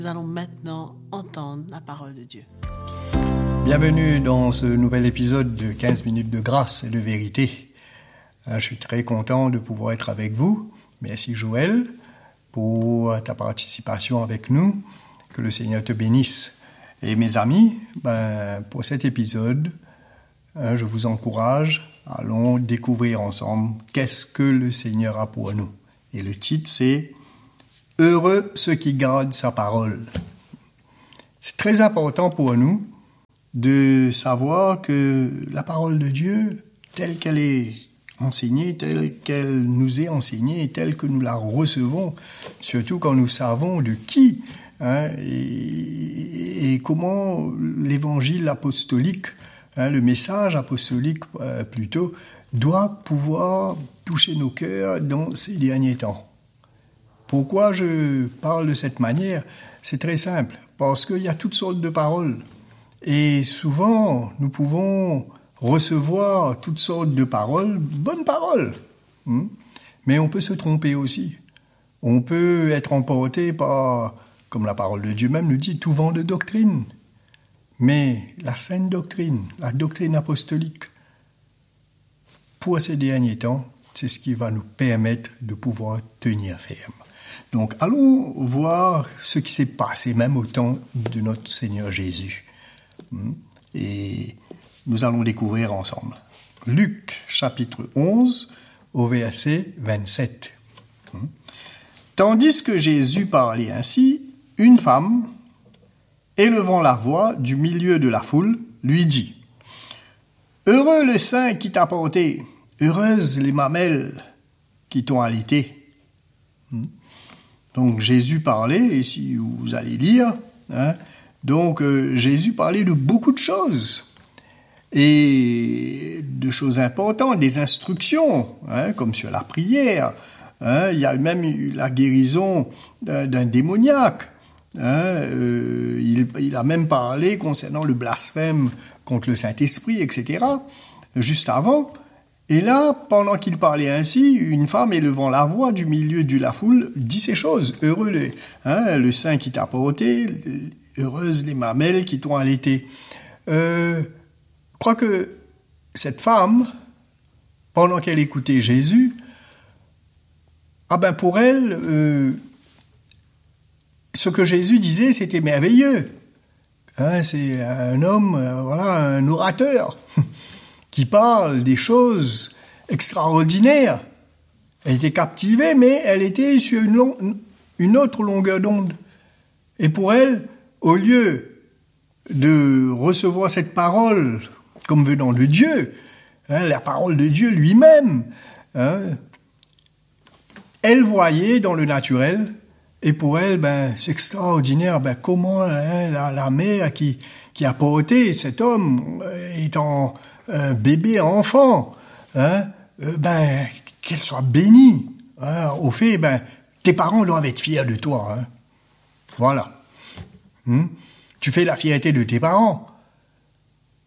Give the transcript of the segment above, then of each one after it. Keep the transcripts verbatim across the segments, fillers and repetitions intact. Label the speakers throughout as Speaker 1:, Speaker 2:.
Speaker 1: Nous allons maintenant entendre la parole de Dieu.
Speaker 2: Bienvenue dans ce nouvel épisode de quinze minutes de grâce et de vérité. Je suis très content de pouvoir être avec vous. Merci Joël pour ta participation avec nous. Que le Seigneur te bénisse. Et mes amis, ben, pour cet épisode, je vous encourage, allons découvrir ensemble qu'est-ce que le Seigneur a pour nous. Et le titre c'est « Heureux ceux qui gardent sa parole ». C'est très important pour nous de savoir que la parole de Dieu, telle qu'elle est enseignée, telle qu'elle nous est enseignée, telle que nous la recevons, surtout quand nous savons de qui hein, et, et comment l'évangile apostolique, hein, le message apostolique euh, plutôt, doit pouvoir toucher nos cœurs dans ces derniers temps. Pourquoi je parle de cette manière ? C'est très simple, parce qu'il y a toutes sortes de paroles. Et souvent, nous pouvons recevoir toutes sortes de paroles, bonnes paroles. Hein? Mais on peut se tromper aussi. On peut être emporté par, comme la parole de Dieu même nous dit, tout vent de doctrine. Mais la sainte doctrine, la doctrine apostolique, pour ces derniers temps, c'est ce qui va nous permettre de pouvoir tenir ferme. Donc, allons voir ce qui s'est passé même au temps de notre Seigneur Jésus. Et nous allons découvrir ensemble. Luc, chapitre onze, au verset vingt-sept. Tandis que Jésus parlait ainsi, une femme, élevant la voix du milieu de la foule, lui dit « Heureux le sein qui t'a porté, heureuses les mamelles qui t'ont allaité. » Donc Jésus parlait, et si vous allez lire, hein, donc euh, Jésus parlait de beaucoup de choses, et de choses importantes, des instructions, hein, comme sur la prière. Hein, il y a même eu la guérison d'un, d'un démoniaque. Hein, euh, il, il a même parlé concernant le blasphème contre le Saint-Esprit, et cetera, juste avant. Et là, pendant qu'il parlait ainsi, une femme élevant la voix du milieu de la foule dit ces choses. Heureux les, hein, le sein qui t'a porté, heureuses les mamelles qui t'ont allaité. Euh, je crois que cette femme, pendant qu'elle écoutait Jésus, ah ben pour elle, euh, ce que Jésus disait, c'était merveilleux. Hein, c'est un homme, euh, voilà, un orateur. qui parle des choses extraordinaires. Elle était captivée, mais elle était sur une, long, une autre longueur d'onde. Et pour elle, au lieu de recevoir cette parole comme venant de Dieu, hein, la parole de Dieu lui-même, hein, elle voyait dans le naturel, et pour elle, ben, c'est extraordinaire, ben, comment hein, la, la mère qui, qui a porté cet homme étant un bébé, un enfant, hein, euh, ben, qu'elle soit bénie. Hein, au fait, ben, tes parents doivent être fiers de toi. Hein. Voilà. Hum? Tu fais la fierté de tes parents. Voyez ?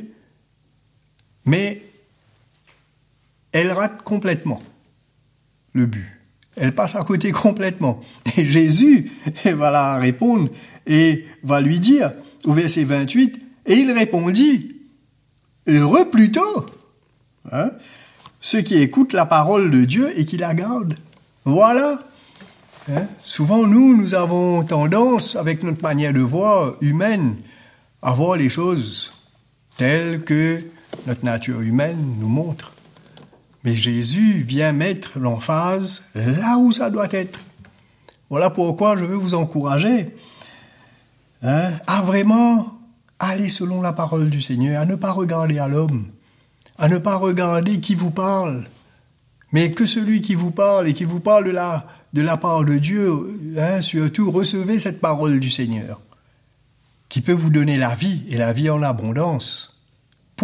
Speaker 2: Mais elle rate complètement le but. Elle passe à côté complètement. Et Jésus va la répondre et va lui dire, au verset vingt-huit, et il répondit, heureux plutôt, hein, ceux qui écoutent la parole de Dieu et qui la gardent. Voilà. Hein, souvent, nous, nous avons tendance, avec notre manière de voir humaine, à voir les choses telles que notre nature humaine nous montre. Mais Jésus vient mettre l'emphase là où ça doit être. Voilà pourquoi je veux vous encourager hein, à vraiment aller selon la parole du Seigneur, à ne pas regarder à l'homme, à ne pas regarder qui vous parle, mais que celui qui vous parle et qui vous parle de la, de la part de Dieu, hein, surtout recevez cette parole du Seigneur, qui peut vous donner la vie et la vie en abondance. Pourquoi ?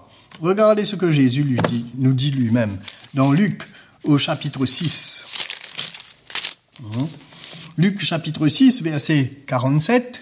Speaker 2: Regardez ce que Jésus lui dit, nous dit lui-même dans Luc au chapitre six. Luc chapitre six, verset quarante-sept.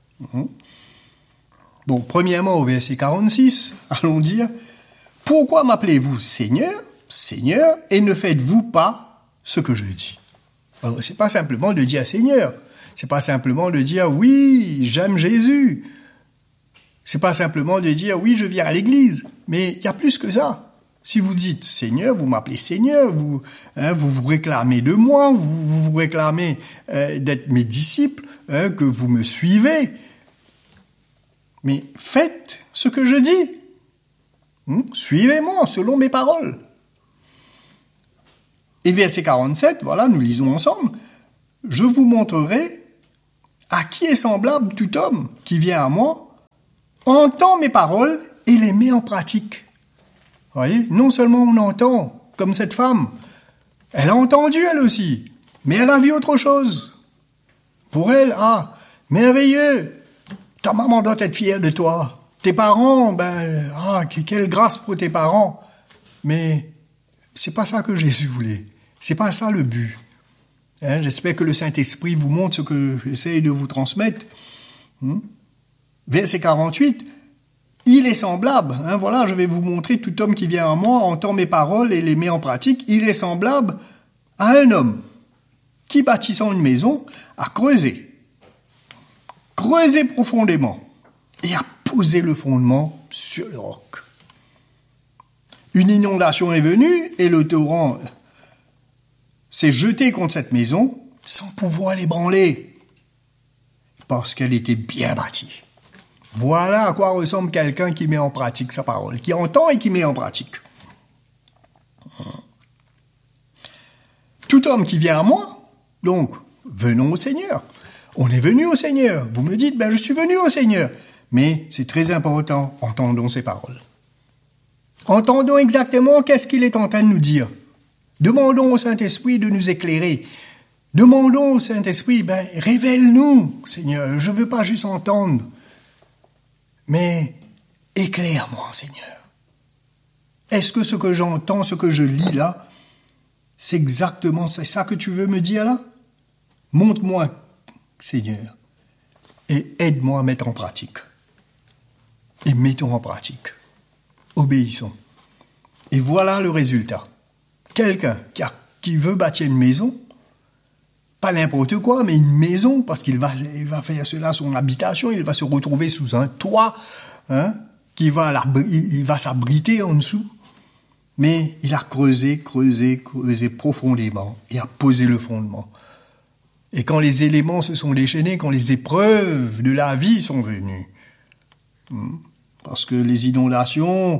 Speaker 2: Bon, premièrement au verset quarante-six, allons dire « Pourquoi m'appelez-vous Seigneur, Seigneur, et ne faites-vous pas ce que je dis ?» Alors, c'est pas simplement de dire Seigneur, C'est pas simplement de dire oui, j'aime Jésus. C'est pas simplement de dire oui, je viens à l'église. Mais il y a plus que ça. Si vous dites Seigneur, vous m'appelez Seigneur, vous, hein, vous vous réclamez de moi, vous vous, vous réclamez euh, d'être mes disciples, hein, que vous me suivez. Mais faites ce que je dis. Hum, suivez-moi selon mes paroles. Et verset quarante-sept, voilà, nous lisons ensemble. Je vous montrerai à qui est semblable tout homme qui vient à moi, entend mes paroles et les met en pratique. Vous voyez, non seulement on entend, comme cette femme, elle a entendu elle aussi, mais elle a vu autre chose. Pour elle, ah, merveilleux, ta maman doit être fière de toi. Tes parents, ben, ah, quelle grâce pour tes parents. Mais c'est pas ça que Jésus voulait. C'est pas ça le but. Hein, j'espère que le Saint-Esprit vous montre ce que j'essaie de vous transmettre. Hum? Verset quarante-huit, il est semblable. Hein, voilà, je vais vous montrer tout homme qui vient à moi, entend mes paroles et les met en pratique. Il est semblable à un homme qui, bâtissant une maison, a creusé. Creusé profondément et a posé le fondement sur le roc. Une inondation est venue et le torrent s'est jeté contre cette maison sans pouvoir l'ébranler parce qu'elle était bien bâtie. Voilà à quoi ressemble quelqu'un qui met en pratique sa parole, qui entend et qui met en pratique. Tout homme qui vient à moi, donc, venons au Seigneur. On est venu au Seigneur. Vous me dites, ben je suis venu au Seigneur. Mais c'est très important, entendons ces paroles. Entendons exactement qu'est-ce qu'il est en train de nous dire. Demandons au Saint-Esprit de nous éclairer. Demandons au Saint-Esprit, ben, révèle-nous, Seigneur. Je ne veux pas juste entendre, mais éclaire-moi, Seigneur. Est-ce que ce que j'entends, ce que je lis là, c'est exactement c'est ça que tu veux me dire là? Montre-moi, Seigneur, et aide-moi à mettre en pratique. Et mettons en pratique. Obéissons. Et voilà le résultat. Quelqu'un qui, a, qui veut bâtir une maison, pas n'importe quoi, mais une maison, parce qu'il va, il va faire cela son habitation, il va se retrouver sous un toit, hein, qui va, il va s'abriter en dessous. Mais il a creusé, creusé, creusé profondément et a posé le fondement. Et quand les éléments se sont déchaînés, quand les épreuves de la vie sont venues, parce que les inondations,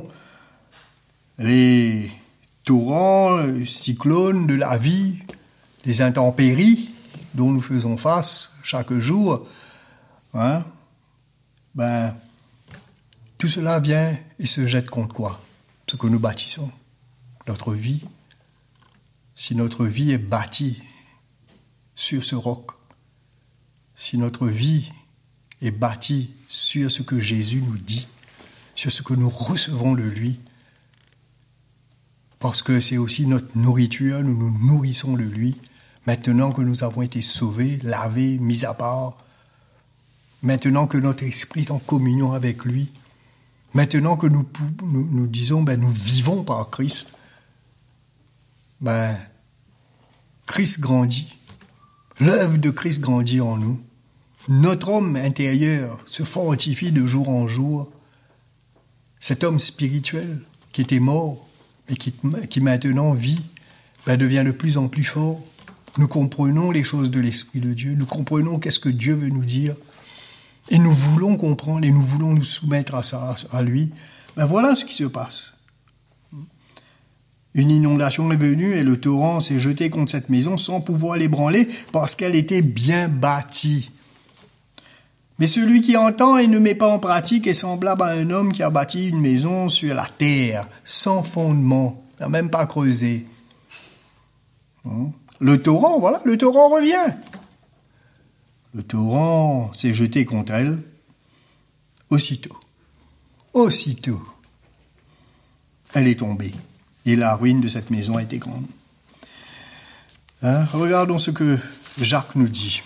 Speaker 2: les torrents, les cyclones de la vie, les intempéries dont nous faisons face chaque jour, hein, ben, tout cela vient et se jette contre quoi? Ce que nous bâtissons, notre vie. Si notre vie est bâtie sur ce roc, si notre vie est bâtie sur ce que Jésus nous dit, sur ce que nous recevons de lui, parce que c'est aussi notre nourriture, nous nous nourrissons de lui, maintenant que nous avons été sauvés, lavés, mis à part, maintenant que notre esprit est en communion avec lui, maintenant que nous, nous, nous disons, ben, nous vivons par Christ, ben, Christ grandit, l'œuvre de Christ grandit en nous, notre homme intérieur se fortifie de jour en jour, cet homme spirituel qui était mort et qui, qui maintenant vit, ben, devient de plus en plus fort. Nous comprenons les choses de l'Esprit de Dieu, nous comprenons qu'est-ce que Dieu veut nous dire, et nous voulons comprendre et nous voulons nous soumettre à ça, à lui. Ben voilà ce qui se passe. Une inondation est venue et le torrent s'est jeté contre cette maison sans pouvoir l'ébranler parce qu'elle était bien bâtie. Mais celui qui entend et ne met pas en pratique est semblable à un homme qui a bâti une maison sur la terre, sans fondement, n'a même pas creusé. Le torrent, voilà, le torrent revient. Le torrent s'est jeté contre elle. Aussitôt, aussitôt, elle est tombée. Et la ruine de cette maison a été grande. Hein, regardons ce que Jacques nous dit.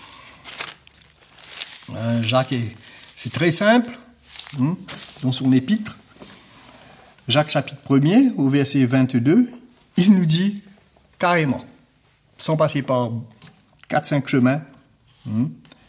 Speaker 2: Hein, Jacques, est, c'est très simple, hein, dans son épître. Jacques chapitre premier, au verset vingt-deux, il nous dit carrément, sans passer par quatre, cinq chemins, hein,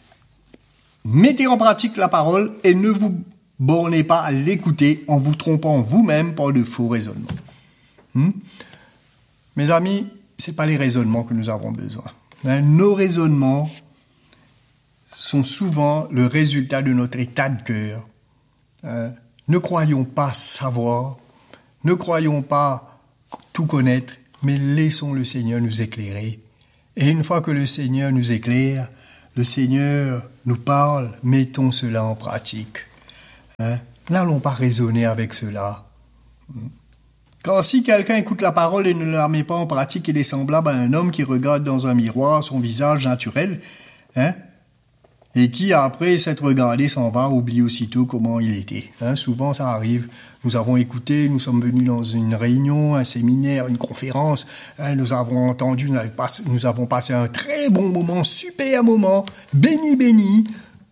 Speaker 2: mettez en pratique la parole et ne vous bornez pas à l'écouter en vous trompant vous-même par de faux raisonnements. Hmm? Mes amis, c'est pas les raisonnements que nous avons besoin. Hein, nos raisonnements sont souvent le résultat de notre état de cœur. Hein, ne croyons pas savoir, ne croyons pas tout connaître, mais laissons le Seigneur nous éclairer. Et une fois que le Seigneur nous éclaire, le Seigneur nous parle, mettons cela en pratique. Hein, n'allons pas raisonner avec cela. Car si quelqu'un écoute la parole et ne la met pas en pratique, il est semblable à un homme qui regarde dans un miroir son visage naturel, hein, et qui, après s'être regardé, s'en va, oublie aussitôt comment il était. Hein, souvent, ça arrive. Nous avons écouté, nous sommes venus dans une réunion, un séminaire, une conférence, hein, nous avons entendu, nous avons, passé, nous avons passé un très bon moment, super moment, béni, béni.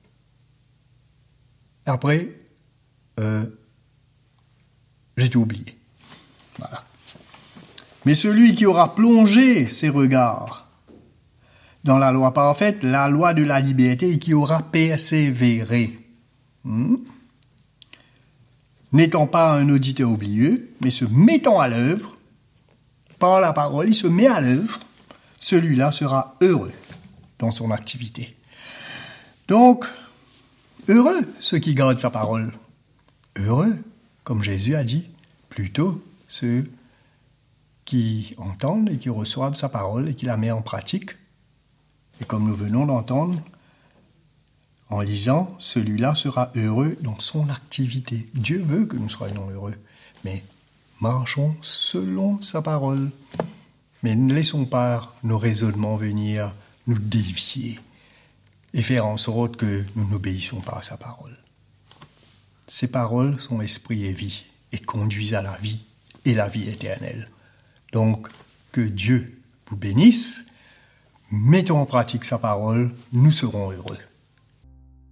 Speaker 2: Après, euh, j'ai tout oublié. Voilà. Mais celui qui aura plongé ses regards dans la loi parfaite, la loi de la liberté, et qui aura persévéré, hmm, n'étant pas un auditeur oublieux, mais se mettant à l'œuvre, par la parole, il se met à l'œuvre, celui-là sera heureux dans son activité. Donc, heureux ceux qui gardent sa parole. Heureux, comme Jésus a dit, plutôt ceux qui entendent et qui reçoivent sa parole et qui la mettent en pratique. Et comme nous venons d'entendre, en lisant, celui-là sera heureux dans son activité. Dieu veut que nous soyons heureux, mais marchons selon sa parole. Mais ne laissons pas nos raisonnements venir nous dévier et faire en sorte que nous n'obéissons pas à sa parole. Ses paroles sont esprit et vie et conduisent à la vie et la vie éternelle. Donc, que Dieu vous bénisse. Mettons en pratique sa parole, nous serons heureux.